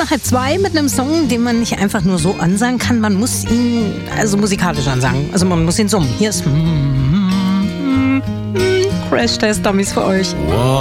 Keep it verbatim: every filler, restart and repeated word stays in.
nachher zwei mit einem Song, den man nicht einfach nur so ansagen kann. Man muss ihn also musikalisch ansagen. Also man muss ihn summen. Hier ist Crash Test Dummies für euch. Wow.